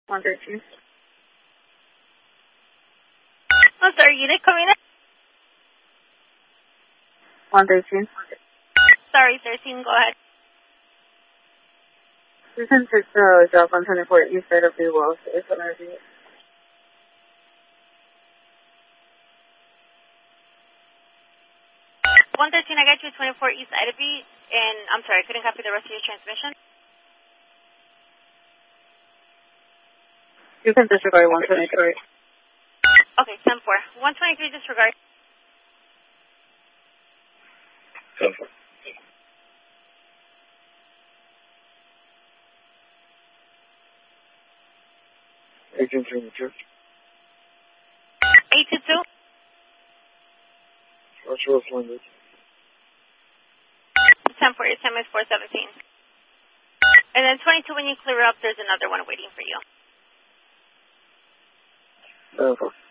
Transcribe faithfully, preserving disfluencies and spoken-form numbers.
one thirteen. Oh, sorry, unit coming in? one thirteen. Sorry, thirteen, go ahead. You can take the job one twenty-four east side of the wall. So it's an R V. one thirteen, I got you twenty-four East Ivy, and I'm sorry, I couldn't copy the rest of your transmission. You can disregard one twenty-three. Okay, ten four. one twenty-three disregard. ten four. Agent signature. eight two two. Virtual Splendid. ten four, your time is four seventeen. And then twenty-two, when you clear up, there's another one waiting for you. ten four.